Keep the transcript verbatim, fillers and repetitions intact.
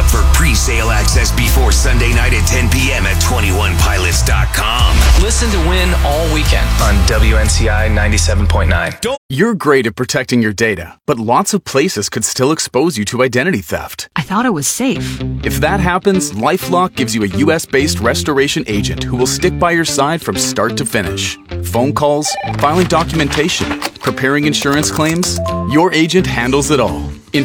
for pre-sale access before Sunday night at ten p.m. at twenty-one pilots dot com. Listen to Win all weekend on W N C I ninety-seven point nine. You're great at protecting your data, but lots of places could still expose you to identity theft. I thought it was safe. If that happens, LifeLock gives you a U S-based restoration agent who will stick by your side from start to finish. Phone calls, filing documentation, preparing insurance claims, your agent handles it all.